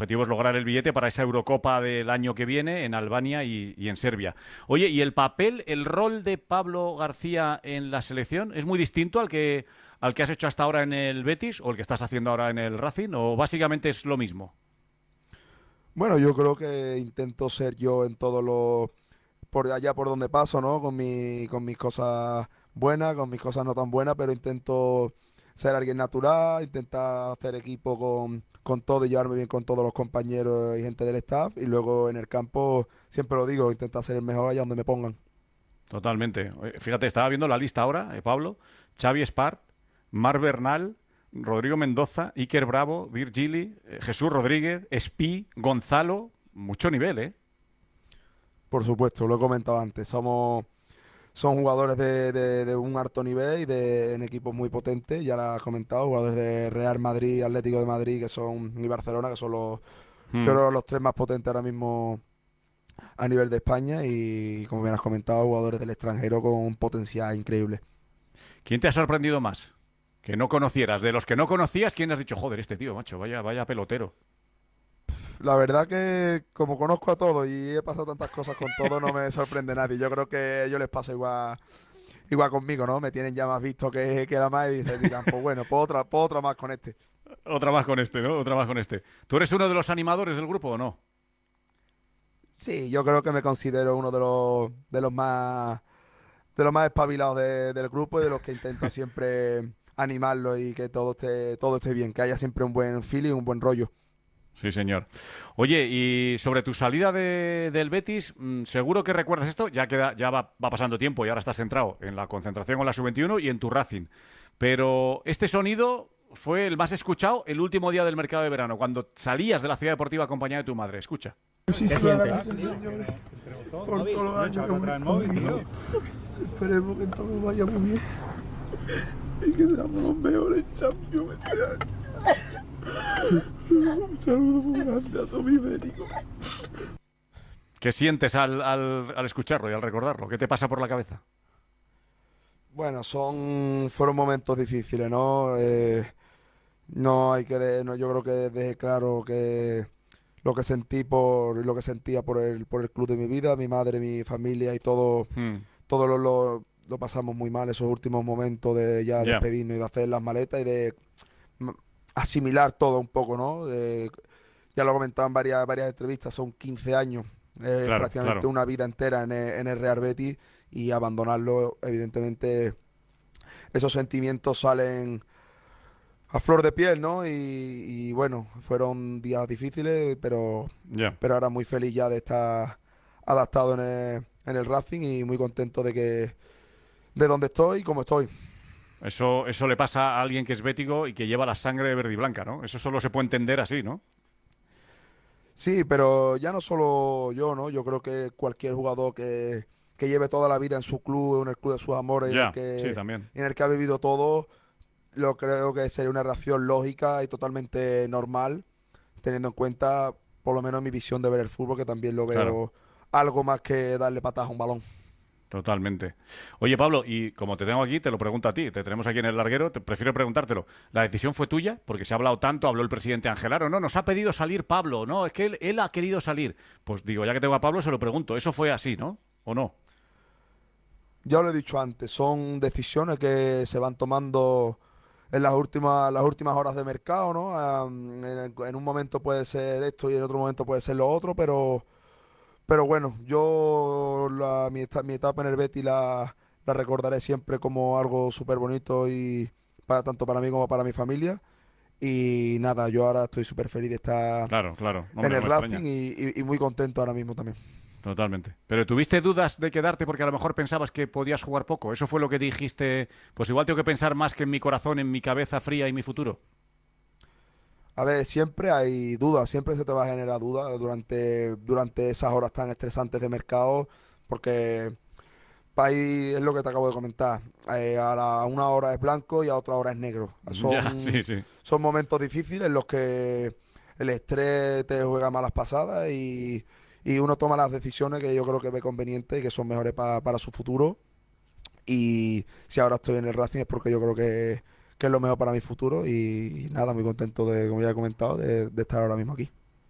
objetivo es lograr el billete para esa Eurocopa del año que viene en Albania y en Serbia. Oye, ¿y el papel, el rol de Pablo García en la selección es muy distinto al que has hecho hasta ahora en el Betis o el que estás haciendo ahora en el Racing? ¿O básicamente es lo mismo? Bueno, yo creo que intento ser yo en todo lo, por allá por donde paso, ¿no? Con mis cosas buenas, con mis cosas no tan buenas, pero intento ser alguien natural, intentar hacer equipo con todo y llevarme bien con todos los compañeros y gente del staff. Y luego en el campo, siempre lo digo, intentar ser el mejor allá donde me pongan. Totalmente. Fíjate, estaba viendo la lista ahora, Pablo. Xavi Espart, Mar Bernal, Rodrigo Mendoza, Iker Bravo, Virgili, Jesús Rodríguez, Espí, Gonzalo. Mucho nivel, ¿eh? Por supuesto, lo he comentado antes, son jugadores de un alto nivel y en equipos muy potentes, ya lo has comentado, jugadores de Real Madrid, Atlético de Madrid, que son, y Barcelona, que son Hmm. creo, los tres más potentes ahora mismo a nivel de España y, como bien has comentado, jugadores del extranjero con un potencial increíble. ¿Quién te ha sorprendido más? Que no conocieras. De los que no conocías, ¿quién has dicho, joder, este tío, macho, vaya pelotero? La verdad que como conozco a todos y he pasado tantas cosas con todos, no me sorprende nadie. Yo creo que a ellos les pasa igual conmigo, ¿no? Me tienen ya más visto que la más y dirán, pues bueno, puedo otra más con este. Otra más con este, ¿no? Otra más con este. ¿Tú eres uno de los animadores del grupo o no? Sí, yo creo que me considero uno de los más espabilados del grupo y de los que intenta siempre animarlo y que todo esté bien, que haya siempre un buen feeling, un buen rollo. Sí, señor. Oye, y sobre tu salida del Betis, seguro que recuerdas esto, ya va pasando tiempo y ahora estás centrado en la concentración con la sub-21 y en tu Racing. Pero este sonido fue el más escuchado el último día del mercado de verano, cuando salías de la ciudad deportiva acompañada de tu madre. Escucha. ¿Qué sientes? Por todos los años que hemos convivido. Esperemos que todo vaya muy bien y que seamos los mejores champions este año. Un saludo muy grande a todos mis médicos. ¿Qué sientes al escucharlo y al recordarlo? ¿Qué te pasa por la cabeza? Bueno, fueron momentos difíciles, ¿no? No hay que, no, yo creo que dejé claro que lo que sentí lo que sentía por el club de mi vida, mi madre, mi familia y todo, Hmm. todo lo pasamos muy mal esos últimos momentos de ya Ya, despedirnos y de hacer las maletas y de mm, asimilar todo un poco, ¿no? Ya lo comentaba en varias entrevistas, son 15 años, claro, prácticamente claro. una vida entera en el Real Betis y abandonarlo, evidentemente, esos sentimientos salen a flor de piel, ¿no? Y bueno, fueron días difíciles, Ya. pero ahora muy feliz ya de estar adaptado en el Racing y muy contento de dónde estoy y cómo estoy. Eso le pasa a alguien que es bético y que lleva la sangre de verde y blanca, ¿no? Eso solo se puede entender así, ¿no? Sí, pero ya no solo yo, ¿no? Yo creo que cualquier jugador que lleve toda la vida en su club, en el club de sus amores, Ya, sí, también. en el que ha vivido todo, lo creo que sería una reacción lógica y totalmente normal, teniendo en cuenta, por lo menos mi visión de ver el fútbol, que también lo Claro. veo algo más que darle patadas a un balón. Totalmente. Oye, Pablo, y como te tengo aquí, te lo pregunto a ti, te tenemos aquí en el larguero, prefiero preguntártelo. ¿La decisión fue tuya? Porque se ha hablado tanto, habló el presidente Angelaro, no, nos ha pedido salir Pablo, no, es que él ha querido salir. Pues digo, ya que tengo a Pablo, se lo pregunto, ¿eso fue así, no? ¿O no? Ya lo he dicho antes, son decisiones que se van tomando en las últimas horas de mercado, ¿no? En un momento puede ser esto y en otro momento puede ser lo otro, pero bueno, yo mi etapa en el Betis la recordaré siempre como algo súper bonito y tanto para mí como para mi familia. Y nada, yo ahora estoy súper feliz de estar Claro, claro, en hombre, no el me Racing extraña. y muy contento ahora mismo también. Totalmente. Pero ¿tuviste dudas de quedarte porque a lo mejor pensabas que podías jugar poco? ¿Eso fue lo que dijiste? Pues igual tengo que pensar más que en mi corazón, en mi cabeza fría y mi futuro. A ver, siempre hay dudas, siempre se te va a generar dudas durante esas horas tan estresantes de mercado, porque ahí es lo que te acabo de comentar. A una hora es blanco y a otra hora es negro. Ya, Son, sí, sí. son momentos difíciles en los que el estrés te juega malas pasadas y uno toma las decisiones que yo creo que ve convenientes y que son mejores para su futuro. Y si ahora estoy en el Racing es porque yo creo que es lo mejor para mi futuro y nada, muy contento como ya he comentado, de estar ahora mismo aquí.